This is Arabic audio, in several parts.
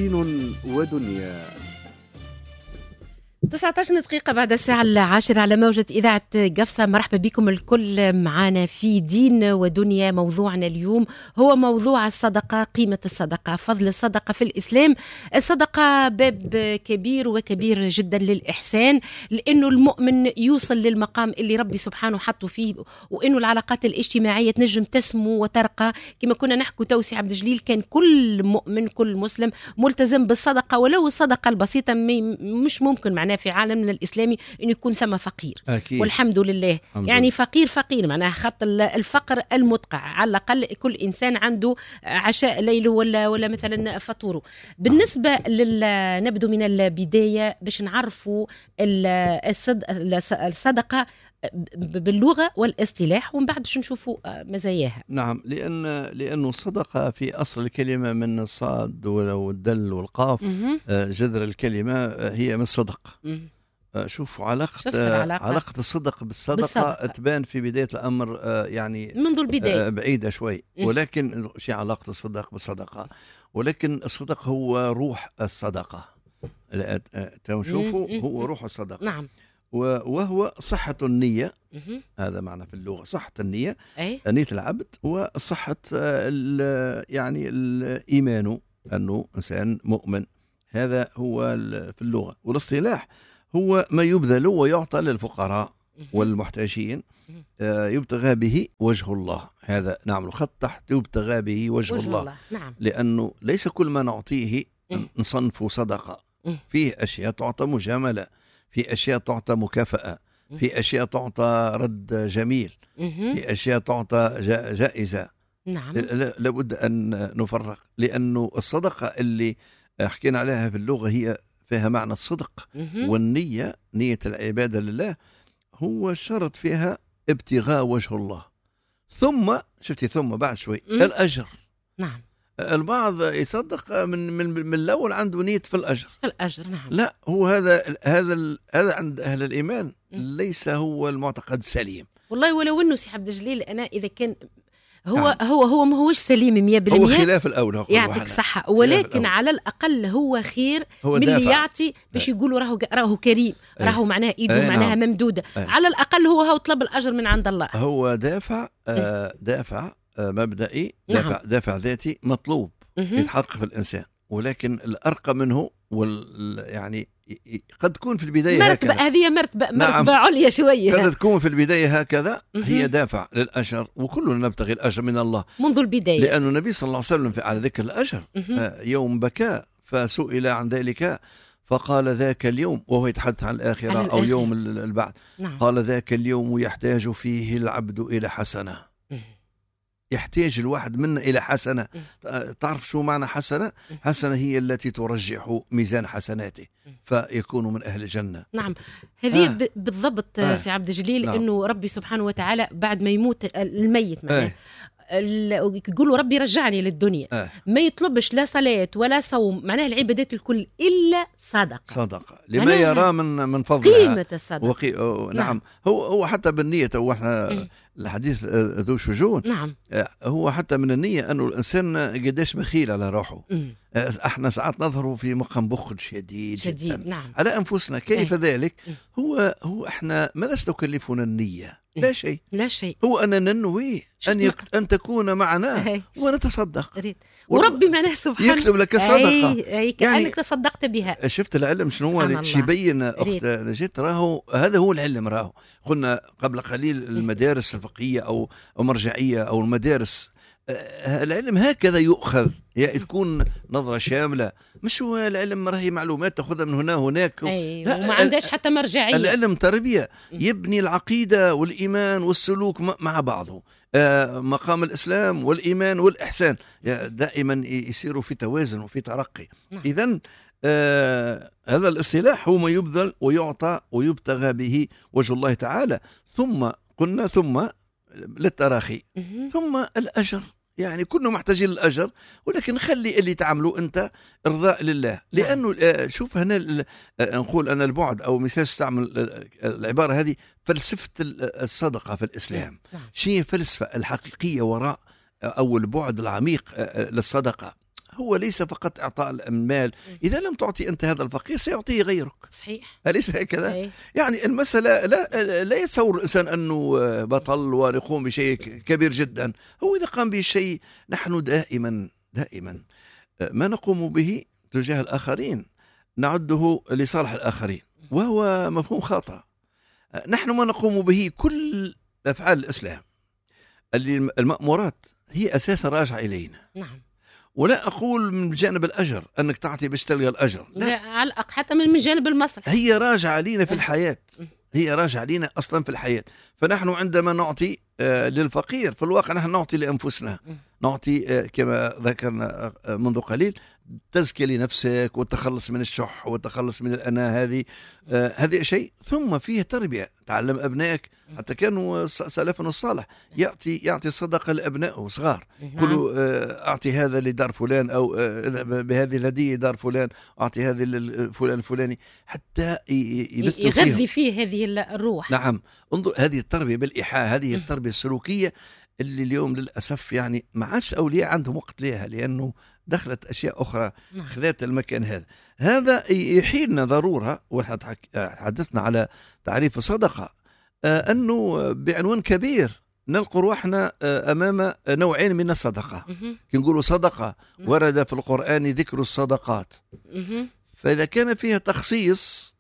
دين ودنيا. 19 دقيقة بعد الساعة 10 على موجة إذاعة قفصة. مرحبا بكم الكل معنا في دين ودنيا. موضوعنا اليوم هو موضوع الصدقة، قيمة الصدقة، فضل الصدقة في الإسلام. الصدقة باب كبير وكبير جدا للإحسان، لأنه المؤمن يوصل للمقام اللي ربي سبحانه حطه فيه، وأنه العلاقات الاجتماعية تنجم تسمو وترقى. كما كنا نحكي توسي عبد الجليل، كان كل مؤمن كل مسلم ملتزم بالصدقة، ولو الصدقة البسيطة مش ممكن معناها في عالمنا الإسلامي أن يكون ثم فقير. أكيد. والحمد لله. يعني فقير معناها خط الفقر المدقع. على الأقل كل إنسان عنده عشاء ليله ولا مثلا فطوره. بالنسبة نبدو من البداية باش نعرفوا الصدقة باللغة والاصطلاح، ومن بعد باش نشوفوا مزاياها. نعم، لأنه الصدقة في أصل الكلمة من الصاد والدل والقاف، جذر الكلمة هي من الصدق. شوفوا علاقة الصدق بالصدقة تبان في بداية الأمر، يعني منذ البداية بعيدة شوي، ولكن شيء علاقة الصدق بالصدقة، ولكن الصدق هو روح الصدقة. تشوفوا هو روح الصدقة. نعم. وهو صحة النية. هذا معنى في اللغة صحة النية، نية العبد، وصحة يعني الإيمان، أنه إنسان مؤمن. هذا هو في اللغة. والاصطلاح هو ما يبذل ويعطى للفقراء والمحتاجين، يبتغى به وجه الله. هذا نعمل خط تحت، يبتغى به وجه الله. نعم. لأنه ليس كل ما نعطيه نصنفه صدقة. فيه أشياء تعطى مجاملة، في أشياء تعطى مكافأة، في أشياء تعطى رد جميل، في أشياء تعطى جائزة. نعم. لابد أن نفرق، لأنه الصدقة اللي حكينا عليها في اللغة هي فيها معنى الصدق والنية، نية العبادة لله، هو شرط فيها ابتغاء وجه الله. ثم بعد شوي الأجر. نعم. البعض يصدق من الأول عنده نية في الأجر. نعم. لا، هو هذا عند أهل الإيمان ليس هو المعتقد السليم. والله ولو إنه سي عبد الجليل، أنا إذا كان هو ما هوش سليم 100%، هو خلاف الأولى، يعطيك صحة، ولكن على الأقل هو خير من اللي يعطي باش يقولوا راهو كريم، راهو معناها إيده معناها ممدودة. على الأقل هو طلب الأجر من عند الله. هو دافع مبدئي، دافع ذاتي مطلوب يتحقق في الإنسان، ولكن الأرقى منه يعني قد تكون في البداية مرتبة هكذا. هذه مرتبة عليا شوية. قد تكون في البداية هكذا، هي دافع للأجر، وكلنا نبتغي الأجر من الله منذ البداية، لأن النبي صلى الله عليه وسلم على ذكر الأجر يوم بكى فسئل عن ذلك فقال ذاك اليوم، وهو يتحدث عن الآخرة أو يوم البعث. نعم. قال ذاك اليوم يحتاج فيه العبد إلى حسنة. يحتاج الواحد منا إلى حسنة. تعرف شو معنى حسنة؟ حسنة هي التي ترجح ميزان حسناته فيكون من أهل الجنة. نعم، هذه بالضبط سي عبد الجليل. نعم. إنه ربي سبحانه وتعالى بعد ما يموت الميت معناه يقولوا ربي رجعني للدنيا، ما يطلبش لا صلاة ولا صوم، معناها العبادات الكل إلا صدقة لما يرى من فضلها قيمة الصدقة. نعم. هو حتى بالنية، وإحنا الحديث ذو شجون. نعم. هو حتى من النية أنه الإنسان قداش بخيل على روحه. احنا ساعات نظهر في مقام بخل شديد جدا. نعم. على أنفسنا. كيف ذلك؟ هو احنا ماذا تكلفنا النية؟ لا شيء. هو أننا ننوي أن تكون معنا ونتصدق، وربي معناه سبحانه يكتب لك صدقة. كأنك يعني تصدقت بها. شفت العلم شنو هو يبين أخت نجيت؟ راهو هذا هو العلم. راهو قلنا قبل قليل المدارس الفقهية أو مرجعية أو المدارس، العلم هكذا يؤخذ، تكون نظرة شاملة، مش هو العلم راهي معلومات تأخذها من هنا هناك. وما عندهاش حتى مرجعية. العلم تربية، يبني العقيدة والإيمان والسلوك مع بعضه. مقام الإسلام والإيمان والإحسان دائما يسيروا في توازن وفي ترقي. إذن هذا الاصطلاح هو ما يبذل ويعطى ويبتغى به وجه الله تعالى. ثم للتراخي، ثم الأجر. يعني كنا محتاجين للأجر، ولكن خلي اللي تعملوا أنت إرضاء لله. لأنه شوف هنا نقول أنا البعد أو مثال استعمل العبارة هذه، فلسفة الصدقة في الإسلام. شيء فلسفة الحقيقية وراء أو البعد العميق للصدقة. هو ليس فقط إعطاء المال. إذا لم تعطي أنت هذا الفقير سيعطيه غيرك. صحيح. أليس هكذا؟ يعني المسألة لا يتصور الإنسان أنه بطل ويقوم بشيء كبير جدا. هو إذا قام بشيء، نحن دائما ما نقوم به تجاه الآخرين نعده لصالح الآخرين، وهو مفهوم خاطئ. نحن ما نقوم به كل أفعال الإسلام اللي المأمورات هي أساسا راجعة إلينا. نعم. ولا أقول من جانب الأجر أنك تعطي باش تلقى الأجر، لا، على حتى من جانب المصلحة. هي راجعة لينا في الحياة، هي راجعة لينا أصلا في الحياة. فنحن عندما نعطي للفقير في الواقع نحن نعطي لأنفسنا، نعطي كما ذكرنا منذ قليل تزكية لنفسك والتخلص من الشح والتخلص من الأنا. هذه شيء. ثم فيه تربية، تعلم أبنائك. حتى كانوا سلفنا الصالح يعطي صدقة لأبنائه صغار، يقولوا أعطي هذا لدار فلان، أو بهذه الهدية دار فلان، أعطي هذه لفلان الفلاني، حتى يغذي فيه هذه الروح. نعم. انظر هذه التربية بالإيحاء، هذه التربية السلوكية اللي اليوم للأسف يعني ما عادش أولياء عندهم وقت لها، لأنه دخلت أشياء أخرى خذت المكان هذا يحيلنا ضرورة. وحدثنا على تعريف الصدقة أنه بعنوان كبير نلقى روحنا أمام نوعين من الصدقة. كي نقولوا صدقة ورد في القرآن ذكر الصدقات، فإذا كان فيها تخصيص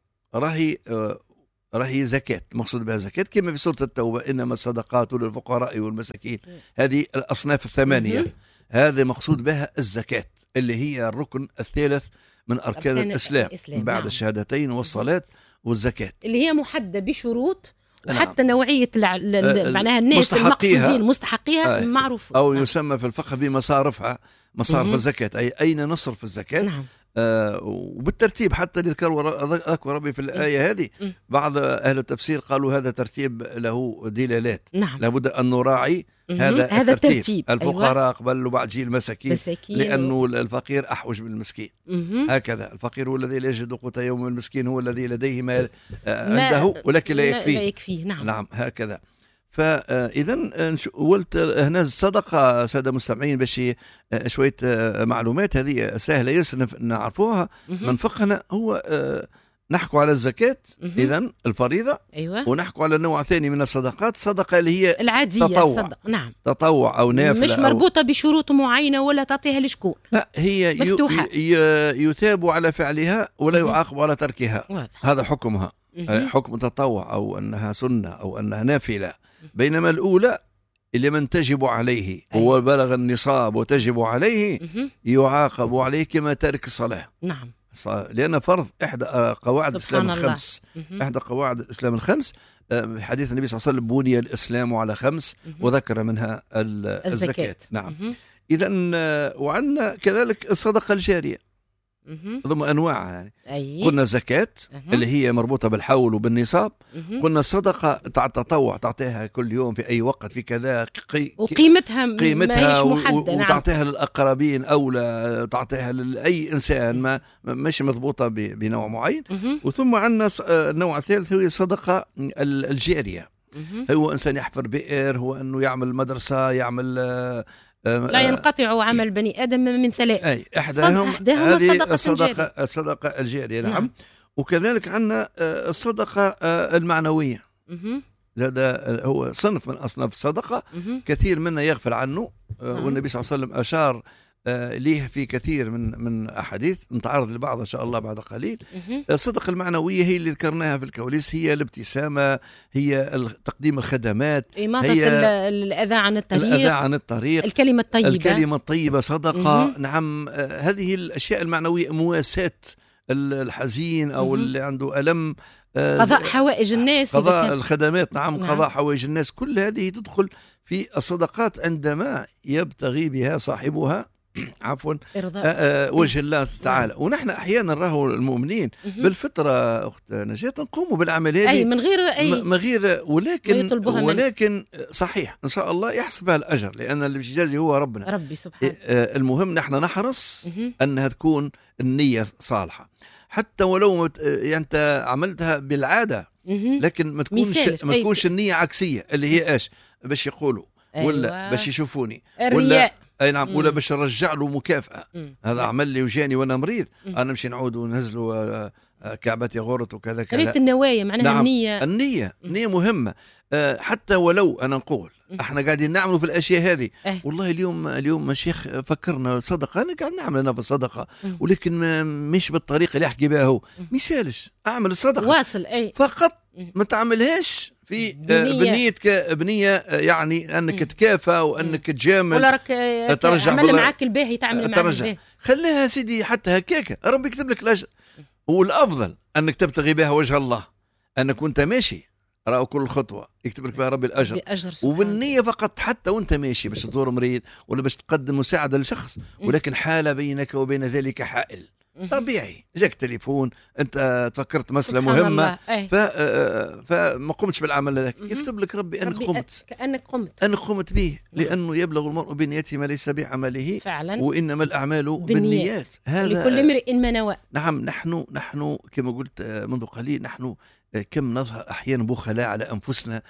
راهي زكاة، مقصود بها زكاة كما في سورة التوبة، إنما الصدقات للفقراء والمساكين. هذه الأصناف الثمانية، هذا مقصود بها الزكاة اللي هي الركن الثالث من أركان الإسلام بعد الشهادتين والصلاة والزكاة، اللي هي محددة بشروط، وحتى نوعية معناها الناس المقصودين مستحقيها معروف، أو يسمى في الفقه بمصارفها، مصارف الزكاة، أي أين نصرف الزكاة. نعم. وبالترتيب حتى ذكر ربي في الآية هذه. بعض أهل التفسير قالوا هذا ترتيب له دلالات. نعم. لابد أن نراعي هذا الترتيب. الفقراء قبل وبعد جيل المساكين، لأنه الفقير أحوج من المسكين. هكذا الفقير هو الذي لا يجد قوت يوم، المسكين هو الذي لديه مال عنده ولكن لا يكفيه. نعم هكذا. فإذا قلت هنا الصدقة سادة مستمعين باش شوية معلومات هذه سهلة ياسر نعرفوها من فقهنا. هو نحكوا على الزكاة إذن الفريضة. أيوة. ونحكوا على نوع ثاني من الصدقات، صدقة اللي هي العادية، تطوع. نعم. تطوع أو نافلة، مش مربوطة بشروط معينة ولا تعطيها لشكون، لا هي يثاب على فعلها ولا يعاقب على تركها. هذا حكمها، حكم تطوع أو أنها سنة أو أنها نافلة. بينما الأولى اللي من تجب عليه هو بلغ النصاب وتجب عليه يعاقب عليه كما تارك الصلاة. نعم. لأن فرض إحدى قواعد الإسلام الخمس. إحدى قواعد الإسلام الخمس، حديث النبي صلى الله عليه وسلم بني الإسلام على خمس وذكر منها الزكاة. نعم. إذن وعندنا كذلك الصدقة الجارية ضمن أنواعها يعني. قلنا زكاة اللي هي مربوطة بالحول وبالنصاب. قلنا صدقة تطوع تعطيها كل يوم في أي وقت في كذا قيمتها وتعطيها للأقربين أو تعطيها لأي إنسان مش مضبوطة بنوع معين. وثم عندنا النوع الثالث هو الصدقة الجارية. هو إنسان يحفر بئر، هو أنه يعمل مدرسة، يعمل لا ينقطع عمل بني آدم من ثلاث. أي إحداهم الصدقة الجارية. نعم. وكذلك عندنا الصدقة المعنوية. هذا هو صنف من أصناف الصدقة كثير منا يغفل عنه. والنبي صلى الله عليه وسلم أشار ليه في كثير من أحاديث نتعرض لبعض إن شاء الله بعد قليل. الصدقة المعنوية هي اللي ذكرناها في الكواليس، هي الابتسامة، هي تقديم الخدمات، هي الأذى عن الطريق، الكلمة الطيبة صدقة. نعم. هذه الأشياء المعنوية، مواساة الحزين أو اللي عنده ألم، قضاء حوائج الناس، قضاء الخدمات. نعم. قضاء حوائج الناس، كل هذه تدخل في الصدقات عندما يبتغي بها صاحبها عفوا وجه الله تعالى. ونحن أحيانا راهو المؤمنين بالفطرة أخت نجاة نقوموا بالعمل هذه من غير ولكن صحيح إن شاء الله يحسب بها الأجر، لأن اللي بيجازي هو ربي سبحانه. المهم نحن نحرص أنها تكون النية صالحة، حتى ولو أنت عملتها بالعادة، لكن ما تكونش النية عكسية اللي هي إيش باش يقولوا ولا باش يشوفوني ولا اي نعم، ولا باش نرجع له مكافاه. هذا عمل لي وجاني وانا مريض، انا نمشي نعود ونهزله كعبتي غورت وكذا كذا. قريت النوايا معناها. نعم. النية مهمه. حتى ولو انا نقول احنا قاعدين نعملوا في الاشياء هذه. والله اليوم الشيخ فكرنا صدقه، انا قاعد نعمل انا في الصدقه، ولكن مش بالطريقه اللي يحكي بها هو. مثالش اعمل الصدقه واصل فقط، ما تعملهاش في بنية يعني انك تكافى وانك تجامل ولا راك ترجع عمل معاك الباهي تعمل معاك الباهي. خليها سيدي حتى هكاك، ربي يكتب لك الاجر. والافضل انك تبتغي بها وجه الله، انك وانت ماشي رأوا كل خطوة يكتب لك بها ربي الأجر. وبالنية فقط، حتى وانت ماشي باش تزور مريض ولا باش تقدم مساعدة لشخص، ولكن حال بينك وبين ذلك حائل طبيعي، جاك تليفون انت تفكرت مسألة مهمة فما قمتش بالعمل هذاك، يكتب لك ربي انك قمت، كأنك قمت به، لأنه يبلغ المرء بنيته ما ليس بعمله فعلا، وإنما الأعمال بالنيات، هذا لكل امرئ ما نوى. نعم. نحن كما قلت منذ قليل، نحن كم نظهر أحيانا بخلاء على أنفسنا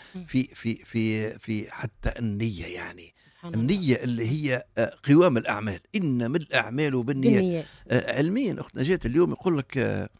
في حتى النية، يعني النية اللي هي قوام الأعمال، إنما الأعمال بالنيات. علميا أخت نجاة اليوم يقول لك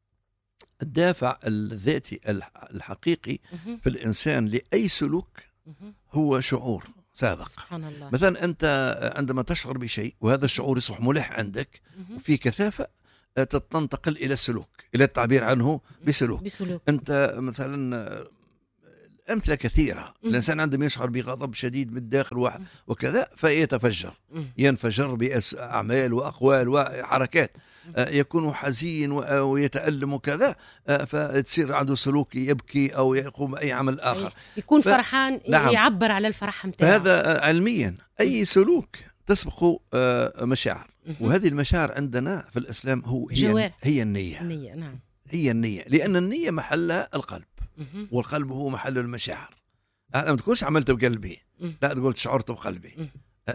الدافع الذاتي الحقيقي في الإنسان لأي سلوك هو شعور سابق. سبحان الله. مثلا أنت عندما تشعر بشيء وهذا الشعور يصبح ملح عندك وفي كثافة، تنتقل إلى السلوك، إلى التعبير عنه بسلوك. أنت مثلا أمثلة كثيرة، الإنسان عندما يشعر بغضب شديد بالداخل وكذا فيتفجر، ينفجر بأعمال وأقوال وحركات، يكون حزين ويتألم وكذا، فتصير عنده سلوك يبكي أو يقوم أي عمل آخر، يكون فرحان. نعم. يعبر على الفرح متاعه. هذا علميا أي سلوك تسبق مشاعر، وهذه المشاعر عندنا في الإسلام هي النية. نعم. هي النية، لأن النية محلها القلب، والقلب هو محل المشاعر. أنا ما تقولش عملت بقلبي، لا تقول شعرت بقلبي.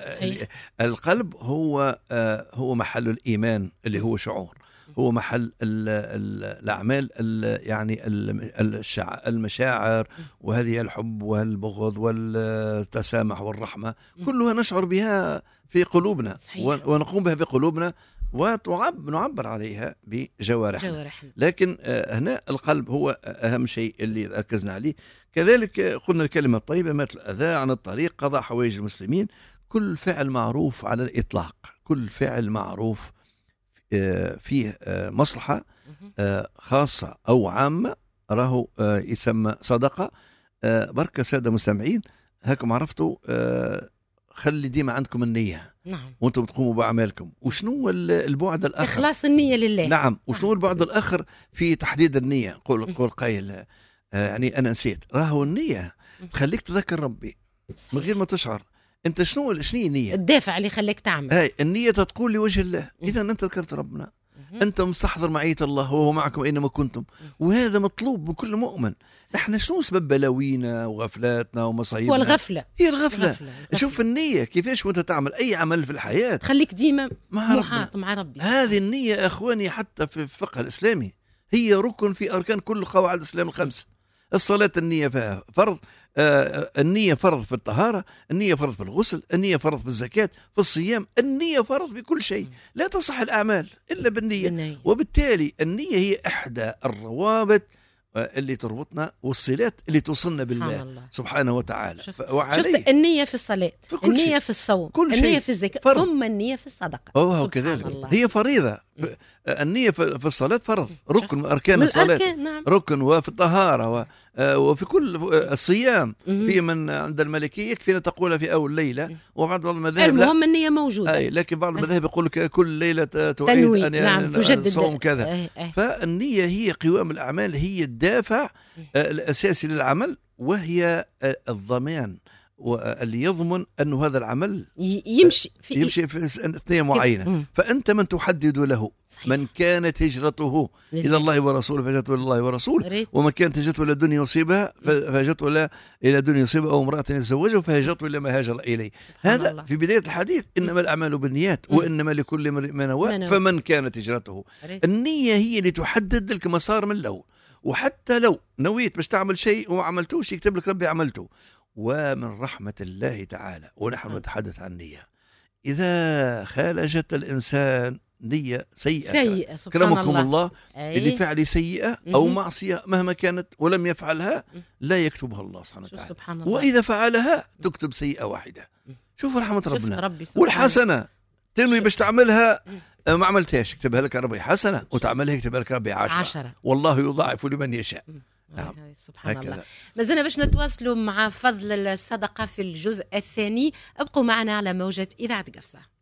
القلب هو محل الإيمان اللي هو شعور، هو محل الأعمال يعني المشاعر، وهذه الحب والبغض والتسامح والرحمة كلها نشعر بها في قلوبنا. صحيح. ونقوم بها في قلوبنا ونعبر عليها بجوارحنا. لكن هنا القلب هو أهم شيء اللي ركزنا عليه. كذلك قلنا الكلمة الطيبة، مثل الأذى عن الطريق، قضاء حوائج المسلمين، كل فعل معروف على الإطلاق، كل فعل معروف فيه مصلحة خاصة أو عامة راهو يسمى صدقة. بركة سادة مستمعين، هاكم عرفتوا خلي ديما عندكم النية. نعم. وانتم تقوموا بأعمالكم. وشنو البعد الآخر؟ إخلاص النية لله. نعم. وشنو البعد الآخر في تحديد النية؟ قول قايل يعني أنا نسيت، راهو النية تخليك تذكر ربي من غير ما تشعر. انت شنو النية؟ الدافع اللي خليك تعمل. هاي النية تقول لوجه الله. إذا أنت ذكرت ربنا، أنت مستحضر معية الله وهو معكم أينما كنتم، وهذا مطلوب من كل مؤمن. احنا شنو سبب بلاوينا وغفلاتنا ومصايبنا؟ والغفلة. هي الغفلة. شوف النية كيفاش وانت تعمل أي عمل في الحياة تخليك ديما محاط مع ربي. هذه النية أخواني حتى في الفقه الإسلامي هي ركن في أركان كل قواعد الإسلام الخمس. الصلاة النية فيها فرض، النية فرض في الطهارة، النية فرض في الغسل، النية فرض في الزكاة، في الصيام، النية فرض في كل شيء. لا تصح الأعمال إلا بالنية. وبالتالي النية هي إحدى الروابط اللي تربطنا والصلات اللي توصلنا بالله سبحانه وتعالى. شفت النية في الصلاة، النية في الصوم، النية في الزكاة، ثم النية في الصدقة. كذلك هي فريضة. النية في الصلاة فرض، ركن من أركان الصلاة. نعم. ركن. وفي الطهارة وفي كل الصيام. في من عند المالكية يكفينا تقولها في أول ليلة، وبعض المذاهب المهم النية موجودة. لكن بعض المذاهب يقول لك كل ليلة تعيد أن تجدد الصوم كذا. فالنية هي قوام الأعمال، هي الدافع الأساسي للعمل، وهي الضمان واللي يضمن أنه هذا العمل يمشي في أثناء معينة. فأنت من تحدد له. صحيح. من كانت هجرته إلى الله ورسوله فهجرته إلى الله ورسوله، ومن كانت هجرته إلى الدنيا يصيبها فهجرته إلى الدنيا يصيبها أو امرأة يتزوجها فهجرته إلى ما هاجر إليه. هذا في بداية الحديث. إنما الأعمال بالنيات وإنما لكل ما نوى. فمن كانت هجرته. النية هي اللي تحدد لك مسار من الأول. وحتى لو نويت باش تعمل شيء وما عملتوش يكتب لك ربي عملته. ومن رحمة الله تعالى، ونحن نتحدث عن النية، إذا خالجت الإنسان نية سيئة كرمكم الله لفعل سيئة أو معصية مهما كانت ولم يفعلها لا يكتبها الله سبحانه وتعالى، وإذا فعلها تكتب سيئة واحدة. شوف رحمة ربنا. والحسنة تنوي باش تعملها ما عملتهاش يكتبها لك ربي حسنة، وتعملها يكتبها لك ربي 10. والله يضاعف لمن يشاء. نعم. سبحان الله. ما زلنا باش نتواصلوا مع فضل الصدقة في الجزء الثاني. ابقوا معنا على موجة إذاعة قفصة.